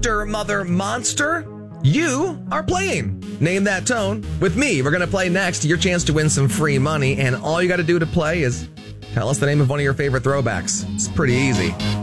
Dr. Mother Monster, you are playing Name That Tone with me. We're going to play next. Your chance to win some free money. And all you got to do to play is tell us the name of one of your favorite throwbacks. It's pretty easy.